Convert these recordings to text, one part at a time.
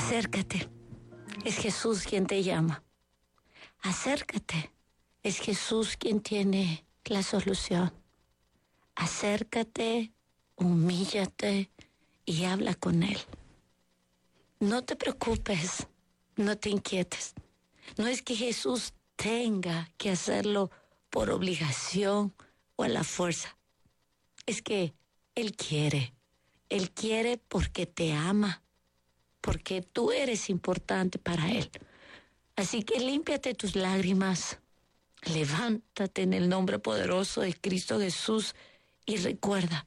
Acércate, es Jesús quien te llama. Acércate, es Jesús quien tiene la solución. Acércate, humíllate y habla con Él. No te preocupes, no te inquietes. No es que Jesús tenga que hacerlo por obligación o a la fuerza. Es que Él quiere porque te ama, porque tú eres importante para Él. Así que límpiate tus lágrimas, levántate en el nombre poderoso de Cristo Jesús y recuerda,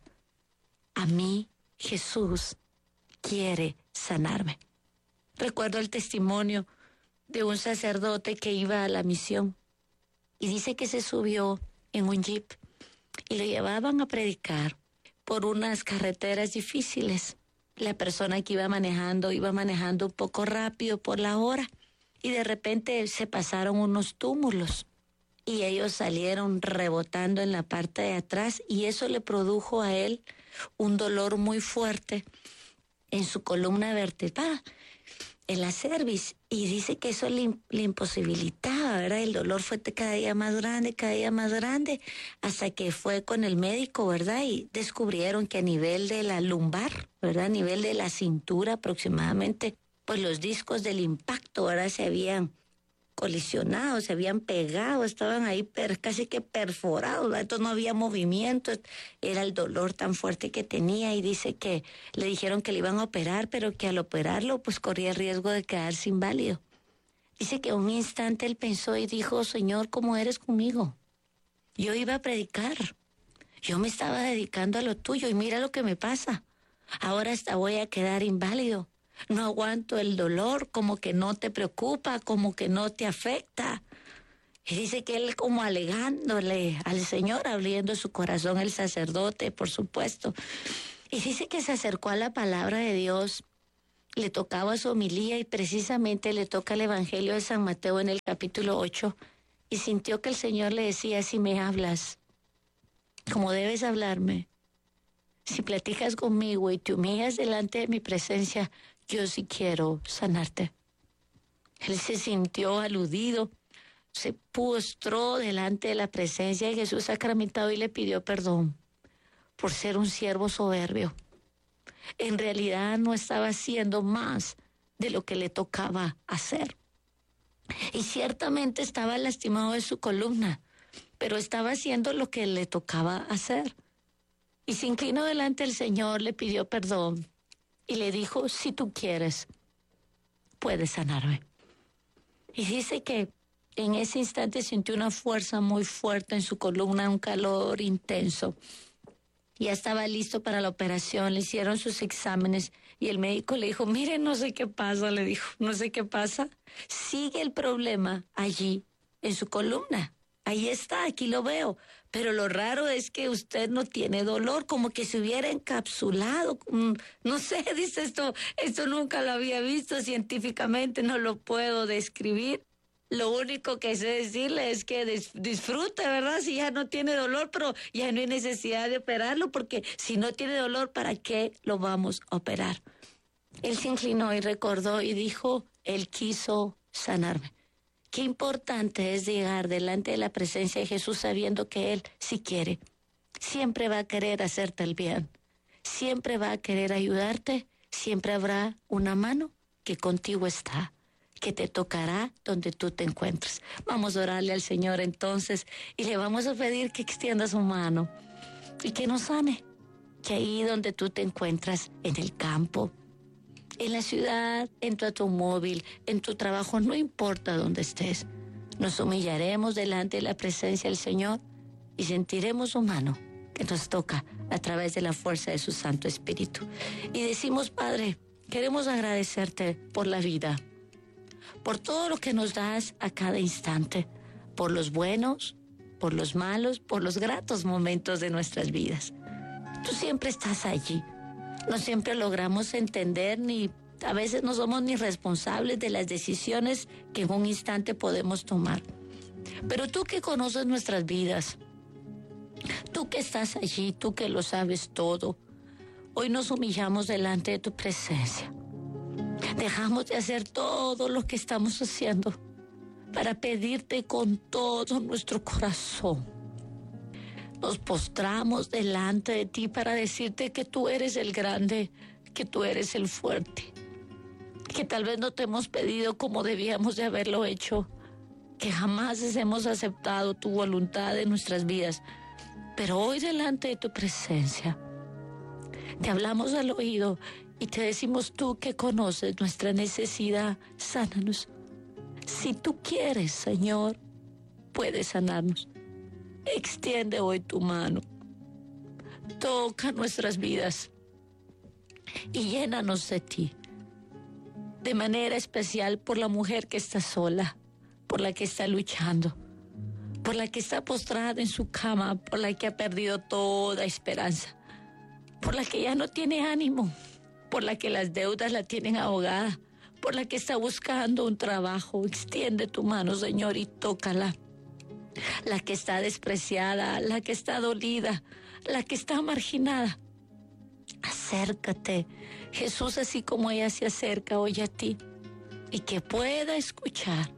a mí Jesús quiere sanarme. Recuerdo el testimonio de un sacerdote que iba a la misión y dice que se subió en un jeep y lo llevaban a predicar por unas carreteras difíciles. La persona que iba manejando un poco rápido por la hora y de repente se pasaron unos túmulos y ellos salieron rebotando en la parte de atrás y eso le produjo a él un dolor muy fuerte en su columna vertebral, en la cerviz, y dice que eso le imposibilitaba, ¿verdad? El dolor fue cada día más grande, hasta que fue con el médico, ¿verdad? Y descubrieron que a nivel de la lumbar, ¿verdad? A nivel de la cintura aproximadamente, pues los discos del impacto, ¿verdad? Se habían colisionado, se habían pegado, estaban ahí casi que perforados, ¿verdad? Entonces no había movimiento, era el dolor tan fuerte que tenía y dice que le dijeron que le iban a operar, pero que al operarlo pues corría el riesgo de quedarse inválido. Dice que un instante él pensó y dijo, Señor, ¿cómo eres conmigo? Yo iba a predicar, yo me estaba dedicando a lo tuyo y mira lo que me pasa, ahora hasta voy a quedar inválido. No aguanto el dolor, como que no te preocupa, como que no te afecta. Y dice que él como alegándole al Señor, abriendo su corazón, el sacerdote, por supuesto. Y dice que se acercó a la palabra de Dios, le tocaba su homilía y precisamente le toca el Evangelio de San Mateo en el capítulo 8 y sintió que el Señor le decía, si me hablas, como debes hablarme, si platicas conmigo y te humillas delante de mi presencia, yo sí quiero sanarte. Él se sintió aludido, se postró delante de la presencia de Jesús sacramentado y le pidió perdón por ser un siervo soberbio. En realidad no estaba haciendo más de lo que le tocaba hacer. Y ciertamente estaba lastimado de su columna, pero estaba haciendo lo que le tocaba hacer. Y se inclinó delante del Señor, le pidió perdón y le dijo, si tú quieres, puedes sanarme. Y dice que en ese instante sintió una fuerza muy fuerte en su columna, un calor intenso. Ya estaba listo para la operación, le hicieron sus exámenes y el médico le dijo, mire, no sé qué pasa, le dijo, no sé qué pasa. Sigue el problema allí en su columna. Ahí está, aquí lo veo. Pero lo raro es que usted no tiene dolor, como que se hubiera encapsulado. No sé, dice esto nunca lo había visto científicamente, no lo puedo describir. Lo único que sé decirle es que disfrute, ¿verdad? Si ya no tiene dolor, pero ya no hay necesidad de operarlo, porque si no tiene dolor, ¿para qué lo vamos a operar? Él se inclinó y recordó y dijo, Él quiso sanarme. Qué importante es llegar delante de la presencia de Jesús sabiendo que Él, si quiere, siempre va a querer hacerte el bien, siempre va a querer ayudarte, siempre habrá una mano que contigo está, que te tocará donde tú te encuentres. Vamos a orarle al Señor entonces y le vamos a pedir que extienda su mano y que nos sane, que ahí donde tú te encuentras, en el campo, en la ciudad, en tu automóvil, en tu trabajo, no importa dónde estés. Nos humillaremos delante de la presencia del Señor y sentiremos su mano que nos toca a través de la fuerza de su Santo Espíritu. Y decimos, Padre, queremos agradecerte por la vida, por todo lo que nos das a cada instante, por los buenos, por los malos, por los gratos momentos de nuestras vidas. Tú siempre estás allí. No siempre logramos entender ni a veces no somos ni responsables de las decisiones que en un instante podemos tomar. Pero tú que conoces nuestras vidas, tú que estás allí, tú que lo sabes todo, hoy nos humillamos delante de tu presencia. Dejamos de hacer todo lo que estamos haciendo para pedirte con todo nuestro corazón. Nos postramos delante de ti para decirte que tú eres el grande, que tú eres el fuerte, que tal vez no te hemos pedido como debíamos de haberlo hecho, que jamás hemos aceptado tu voluntad en nuestras vidas. Pero hoy delante de tu presencia, te hablamos al oído y te decimos, tú que conoces nuestra necesidad, sánanos. Si tú quieres, Señor, puedes sanarnos. Extiende hoy tu mano, toca nuestras vidas y llénanos de ti. De manera especial por la mujer que está sola, por la que está luchando, por la que está postrada en su cama, por la que ha perdido toda esperanza, por la que ya no tiene ánimo, por la que las deudas la tienen ahogada, por la que está buscando un trabajo. Extiende tu mano, Señor, y tócala. La que está despreciada, la que está dolida, la que está marginada. Acércate, Jesús, así como ella se acerca hoy a ti, y que pueda escuchar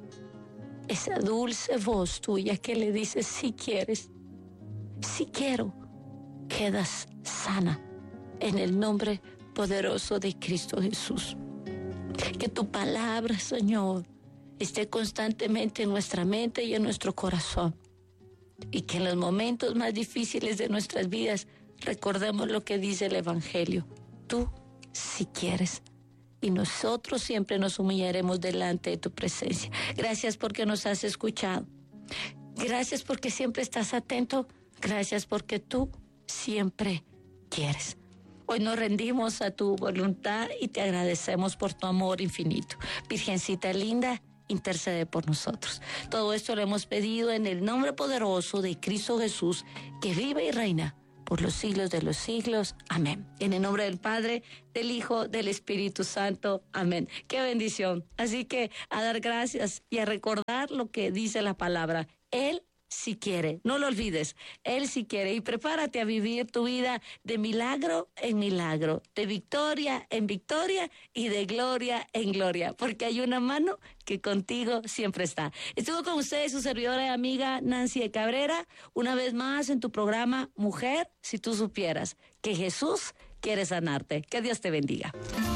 esa dulce voz tuya que le dice, si quieres, si quiero, quedas sana en el nombre poderoso de Cristo Jesús. Que tu palabra, Señor, esté constantemente en nuestra mente y en nuestro corazón. Y que en los momentos más difíciles de nuestras vidas recordemos lo que dice el Evangelio. Tú, si quieres. Y nosotros siempre nos humillaremos delante de tu presencia. Gracias porque nos has escuchado. Gracias porque siempre estás atento. Gracias porque tú siempre quieres. Hoy nos rendimos a tu voluntad y te agradecemos por tu amor infinito. Virgencita linda, intercede por nosotros. Todo esto lo hemos pedido en el nombre poderoso de Cristo Jesús, que vive y reina por los siglos de los siglos. Amén. En el nombre del Padre, del Hijo, del Espíritu Santo. Amén. Qué bendición. Así que a dar gracias y a recordar lo que dice la palabra. Él si quiere, no lo olvides, Él si quiere, y prepárate a vivir tu vida de milagro en milagro, de victoria en victoria y de gloria en gloria, porque hay una mano que contigo siempre está. Estuvo con ustedes su servidora y amiga Nancy Cabrera, una vez más en tu programa Mujer, si tú supieras que Jesús quiere sanarte. Que Dios te bendiga.